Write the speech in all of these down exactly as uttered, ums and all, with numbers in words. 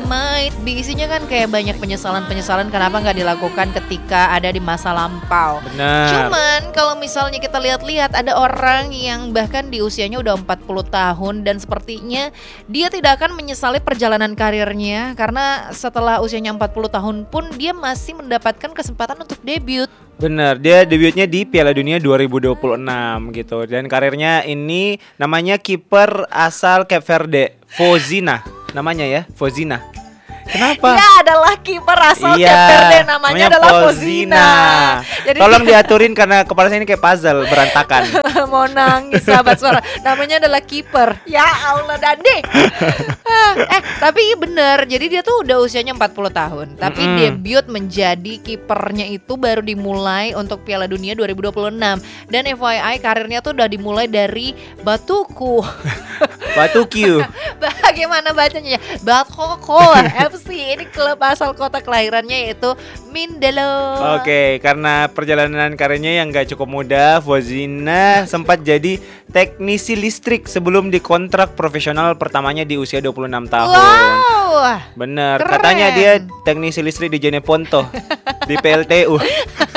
might be, isinya kan kayak banyak penyesalan-penyesalan kenapa nggak dilakukan ketika ada di masa lampau. Benar. Cuman kalau misalnya kita lihat-lihat ada orang yang bahkan di usianya udah empat puluh tahun dan sepertinya dia tidak akan menyesali perjalanan karirnya karena setelah usianya empat puluh tahun pun dia masih mendapatkan kesempatan untuk debut. Bener, dia debutnya di Piala Dunia dua ribu dua puluh enam gitu. Dan karirnya ini namanya kiper asal Cape Verde, Fozina. Namanya ya, Fozina. Kenapa? Dia adalah kiper asal iya, Cape Verde, namanya, namanya adalah Fozina. Fozina. Jadi tolong dia... diaturin karena kepala saya ini kayak puzzle, berantakan. Mau nangis sahabat suara. Namanya adalah kiper. Ya Allah Dandi. eh tapi bener, jadi dia tuh udah usianya empat puluh tahun. Tapi Mm-mm. debut menjadi kipernya itu baru dimulai untuk Piala Dunia dua ribu dua puluh enam. Dan F Y I karirnya tuh udah dimulai dari Batuku. Batuku. Bagaimana bacanya? Batuku F C. Ini klub asal kota kelahirannya yaitu Mindelo. Oke, karena perjalanan karirnya yang gak cukup mudah, Fozina sempat jadi teknisi listrik sebelum dikontrak profesional pertamanya di usia dua puluh enam tahun. Wow. Bener, Keren. katanya dia teknisi listrik di Jeneponto di P L T U.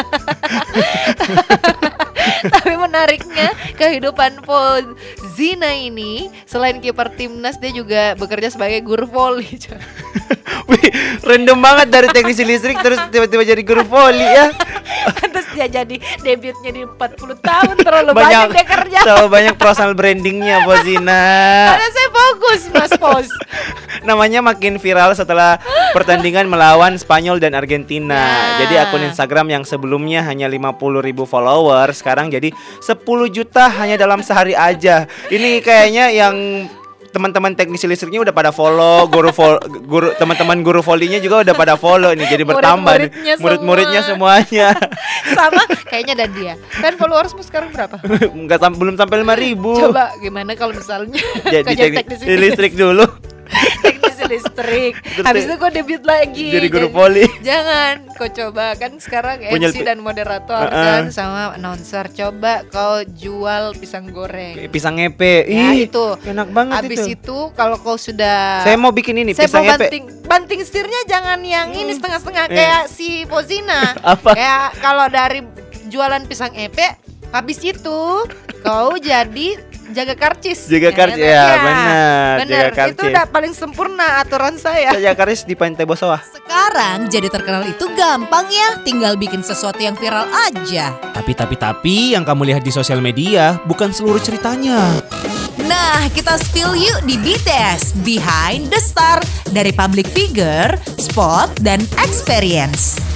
Tapi menariknya kehidupan Fozina ini selain kiper timnas dia juga bekerja sebagai guru voli. Wih, random banget dari teknisi listrik terus tiba-tiba jadi guru voli ya. Terus dia jadi debutnya di empat puluh tahun, terlalu banyak, banyak dia kerja. Terlalu banyak personal brandingnya Fozina. Karena saya fokus Mas Fos. Namanya makin viral setelah pertandingan melawan Spanyol dan Argentina. Nah. Jadi akun Instagram yang sebelumnya hanya lima puluh ribu follower sekarang jadi sepuluh juta hanya dalam sehari aja. Ini kayaknya yang teman-teman teknisi listriknya udah pada follow, guru fol, guru teman-teman guru volinya juga udah pada follow nih, jadi bertambah Murid-muridnya nih murid-muridnya semua. semuanya. Sama kayaknya dan dia. Kan followersmu sekarang berapa? Enggak sam- belum sampai lima ribu. Coba gimana kalau misalnya jadi kerja teknisi listrik dulu. Teknisi listrik. Habis itu kok debut lagi. Jadi guru voli. Jangan, kau coba kan sekarang Punya M C pi- dan moderator Uh-uh. kan sama announcer. Coba kau jual pisang goreng. Pisang ngepe. Ya Ih, itu. enak banget Habis itu. itu kalau kau sudah Saya mau bikin ini saya pisang mau ngepe. banting banting setirnya jangan yang ini setengah-setengah Eh. kayak si Fozina. Apa? Kayak kalau dari jualan pisang epe habis itu kau jadi jaga karcis. Jaga karcis, ya, benar, jaga karcis. Itu udah paling sempurna aturan saya. Saya karis di Pantai Bosowa. Sekarang jadi terkenal itu gampang ya, tinggal bikin sesuatu yang viral aja. Tapi tapi tapi yang kamu lihat di sosial media bukan seluruh ceritanya. Nah, kita spill yuk di B T S Behind the Star dari public figure, spot, dan experience.